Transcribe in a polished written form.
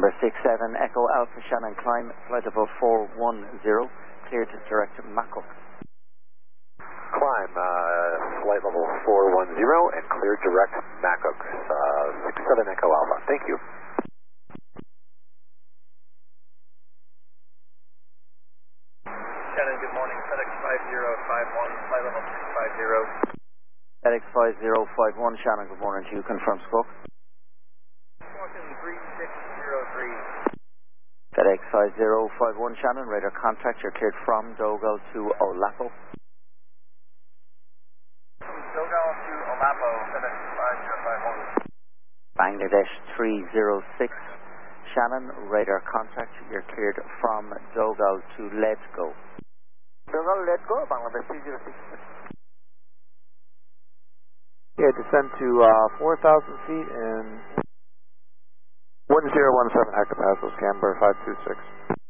Number 67, Echo Alpha Shannon climb, flight above 410, cleared to direct Macook. Climb, flight level 410 and cleared direct Macook, 67 Echo Alpha. Thank you. Shannon, good morning. FedEx 5051, flight level 350. FedEx 5051, Shannon, good morning to you. Confirm scope. Squawking 3603. FedEx 5051, Shannon, radar contact. You're cleared from Dogal to Olapo. From Dogal to Olapo, FedEx 5051. Bangladesh 306, Shannon, radar contact. You're cleared from Dogal to Letgo. Dogal, let go, Bangladesh 306. Yeah, descend to 4,000 feet and 1017 hectopascals, Camber 526.